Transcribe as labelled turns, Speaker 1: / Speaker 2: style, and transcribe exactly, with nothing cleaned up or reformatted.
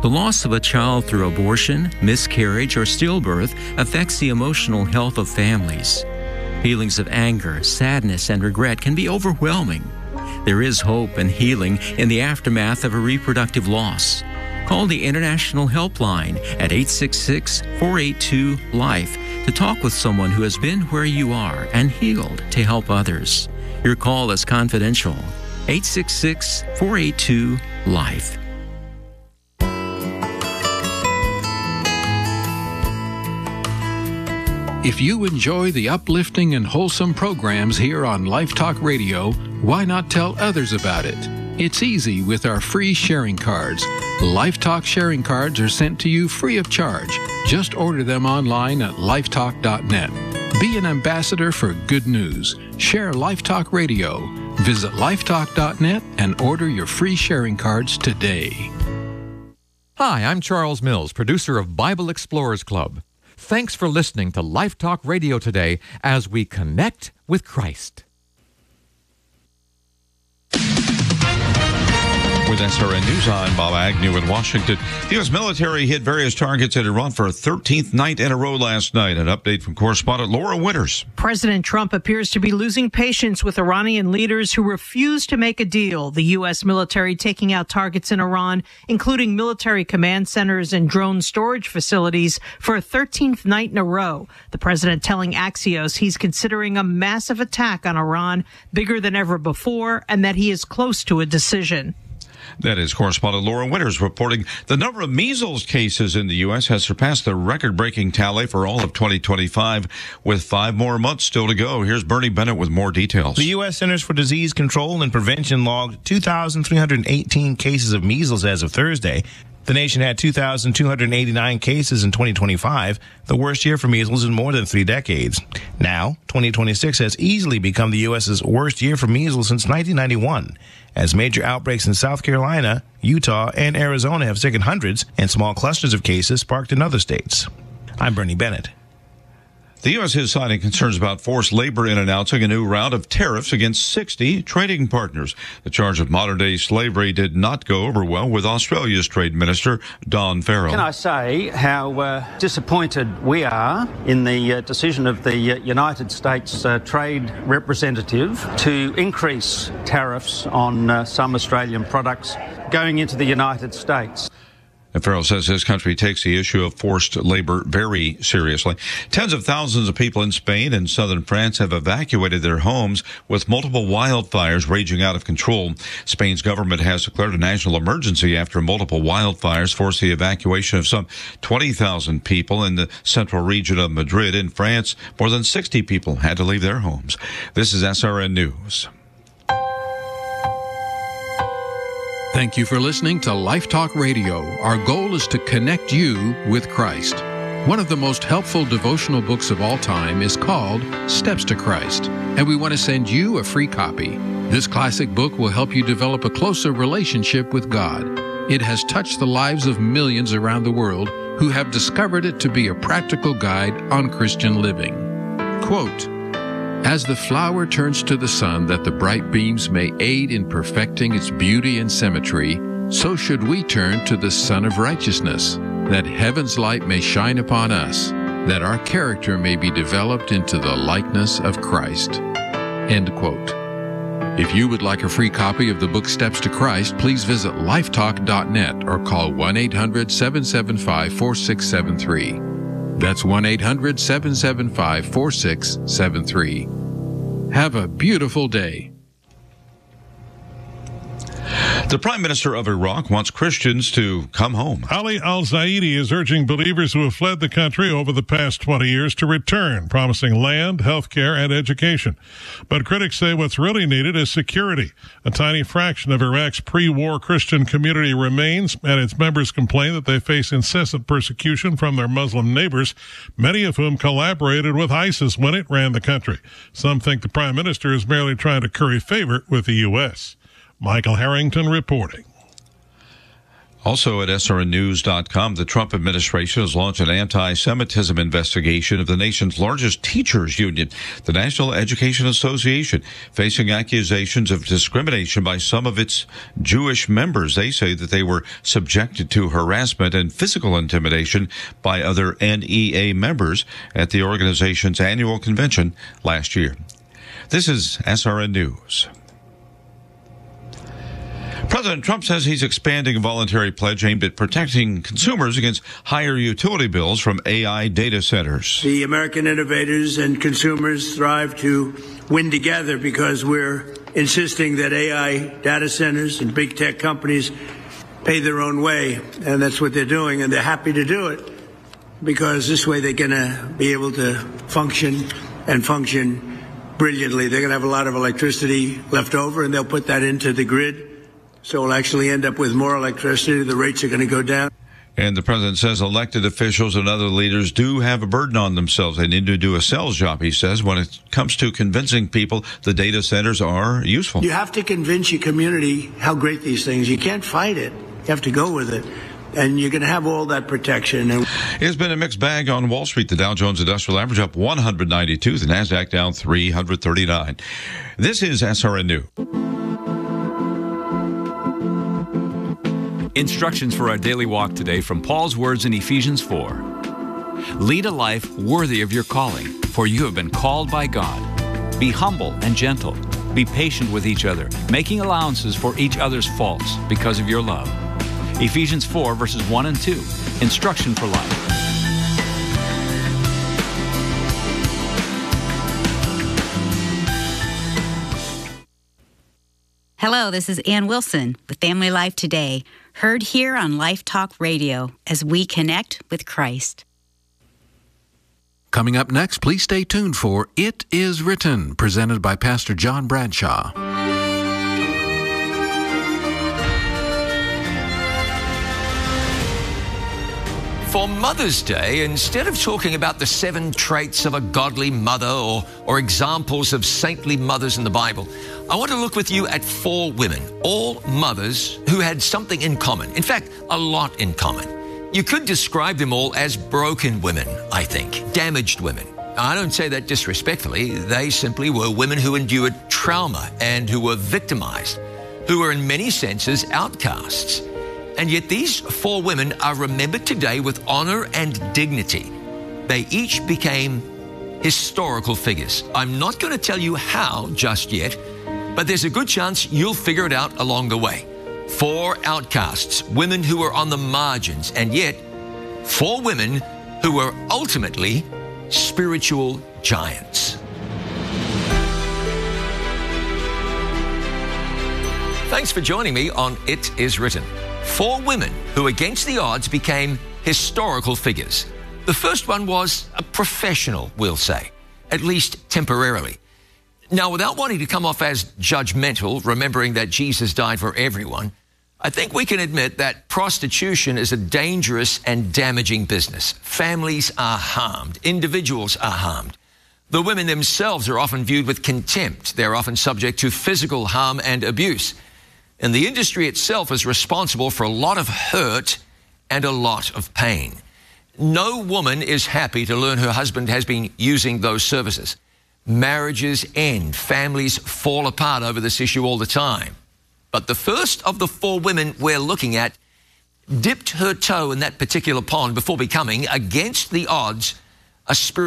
Speaker 1: The loss of a child through abortion, miscarriage, or stillbirth affects the emotional health of families. Feelings of anger, sadness, and regret can be overwhelming. There is hope and healing in the aftermath of a reproductive loss. Call the International Helpline at eight six six, four eight two, LIFE to talk with someone who has been where you are and healed to help others. Your call is confidential. eight six six, four eight two, LIFE.
Speaker 2: If you enjoy the uplifting and wholesome programs here on Life Talk Radio, why not tell others about it? It's easy with our free sharing cards. Life Talk sharing cards are sent to you free of charge. Just order them online at lifetalk dot net. Be an ambassador for good news. Share Life Talk Radio. Visit lifetalk dot net and order your free sharing cards today.
Speaker 3: Hi, I'm Charles Mills, producer of Bible Explorers Club. Thanks for listening to Life Talk Radio today as we connect with Christ.
Speaker 4: With S R N News, I'm Bob Agnew in Washington. The U S military hit various targets in Iran for a thirteenth night in a row last night. An update from correspondent Laura Winters.
Speaker 5: President Trump appears to be losing patience with Iranian leaders who refuse to make a deal. The U S military taking out targets in Iran, including military command centers and drone storage facilities, for a thirteenth night in a row. The president telling Axios he's considering a massive attack on Iran, bigger than ever before, and that he is close to a decision.
Speaker 4: That is correspondent Laura Winters reporting the number of measles cases in the U S has surpassed the record-breaking tally for all of twenty twenty-five, with five more months still to go. Here's Bernie Bennett with more details.
Speaker 6: The U S Centers for Disease Control and Prevention logged two thousand three hundred eighteen cases of measles as of Thursday. The nation had two thousand two hundred eighty-nine cases in twenty twenty-five, the worst year for measles in more than three decades. Now, twenty twenty-six has easily become the U S's worst year for measles since nineteen ninety-one, as major outbreaks in South Carolina, Utah, and Arizona have sickened hundreds, and small clusters of cases sparked in other states. I'm Bernie Bennett.
Speaker 4: The U S is citing concerns about forced labor in announcing a new round of tariffs against sixty trading partners. The charge of modern-day slavery did not go over well with Australia's Trade Minister, Don Farrell.
Speaker 7: Can I say how uh, disappointed we are in the uh, decision of the uh, United States uh, Trade Representative to increase tariffs on uh, some Australian products going into the United States.
Speaker 4: And Farrell says his country takes the issue of forced labor very seriously. Tens of thousands of people in Spain and southern France have evacuated their homes with multiple wildfires raging out of control. Spain's government has declared a national emergency after multiple wildfires forced the evacuation of some twenty thousand people in the central region of Madrid. In France, more than sixty people had to leave their homes. This is S R N News.
Speaker 2: Thank you for listening to Life Talk Radio. Our goal is to connect you with Christ. One of the most helpful devotional books of all time is called Steps to Christ, and we want to send you a free copy. This classic book will help you develop a closer relationship with God. It has touched the lives of millions around the world who have discovered it to be a practical guide on Christian living. Quote, "As the flower turns to the sun that the bright beams may aid in perfecting its beauty and symmetry, so should we turn to the Sun of Righteousness, that heaven's light may shine upon us, that our character may be developed into the likeness of Christ." End quote. If you would like a free copy of the book Steps to Christ, please visit lifetalk dot net or call one eight hundred, seven seven five, four six seven three. That's one eight hundred, seven seven five, four six seven three. Have a beautiful day.
Speaker 4: The Prime Minister of Iraq wants Christians to come home.
Speaker 8: Ali al-Zaidi is urging believers who have fled the country over the past twenty years to return, promising land, health care, and education. But critics say what's really needed is security. A tiny fraction of Iraq's pre-war Christian community remains, and its members complain that they face incessant persecution from their Muslim neighbors, many of whom collaborated with ISIS when it ran the country. Some think the Prime Minister is merely trying to curry favor with the U S Michael Harrington reporting.
Speaker 4: Also at S R N news dot com, the Trump administration has launched an anti-Semitism investigation of the nation's largest teachers union, the National Education Association, facing accusations of discrimination by some of its Jewish members. They say that they were subjected to harassment and physical intimidation by other N E A members at the organization's annual convention last year. This is S R N News. President Trump says he's expanding a voluntary pledge aimed at protecting consumers against higher utility bills from A I data centers.
Speaker 9: The American innovators and consumers thrive to win together because we're insisting that A I data centers and big tech companies pay their own way, and that's what they're doing, and they're happy to do it because this way they're going to be able to function and function brilliantly. They're going to have a lot of electricity left over, and they'll put that into the grid. So we'll actually end up with more electricity. The rates are going to go down.
Speaker 4: And the president says elected officials and other leaders do have a burden on themselves. They need to do a sales job, he says, when it comes to convincing people the data centers are useful.
Speaker 9: You have to convince your community how great these things. You can't fight it. You have to go with it. And you're going to have all that protection.
Speaker 4: It's been a mixed bag on Wall Street. The Dow Jones Industrial Average up one hundred ninety-two. The NASDAQ down three hundred thirty-nine. This is S R N News.
Speaker 10: Instructions for our daily walk today from Paul's words in Ephesians four. Lead a life worthy of your calling, for you have been called by God. Be humble and gentle. Be patient with each other, making allowances for each other's faults because of your love. Ephesians four, verses one and two. Instruction for life.
Speaker 11: Hello, this is Ann Wilson with Family Life Today, heard here on Life Talk Radio as we connect with Christ.
Speaker 2: Coming up next, please stay tuned for It Is Written, presented by Pastor John Bradshaw.
Speaker 12: For Mother's Day, instead of talking about the seven traits of a godly mother or, or examples of saintly mothers in the Bible, I want to look with you at four women, all mothers who had something in common. In fact, a lot in common. You could describe them all as broken women, I think, damaged women. I don't say that disrespectfully. They simply were women who endured trauma and who were victimized, who were in many senses outcasts. And yet these four women are remembered today with honor and dignity. They each became historical figures. I'm not going to tell you how just yet, but there's a good chance you'll figure it out along the way. Four outcasts, women who were on the margins, and yet four women who were ultimately spiritual giants. Thanks for joining me on It Is Written. Four women who, against the odds, became historical figures. The first one was a professional, we'll say, at least temporarily. Now, without wanting to come off as judgmental, remembering that Jesus died for everyone, I think we can admit that prostitution is a dangerous and damaging business. Families are harmed. Individuals are harmed. The women themselves are often viewed with contempt. They're often subject to physical harm and abuse. And the industry itself is responsible for a lot of hurt and a lot of pain. No woman is happy to learn her husband has been using those services. Marriages end. Families fall apart over this issue all the time. But the first of the four women we're looking at dipped her toe in that particular pond before becoming, against the odds, a spiritual